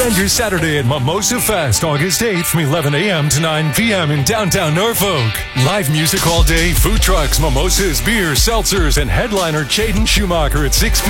Spend your Saturday at Mimosa Fest, August 8th from 11 a.m. to 9 p.m. in downtown Norfolk. Live music all day, food trucks, mimosas, beer, seltzers, and headliner Jaden Schumacher at 6 p.m.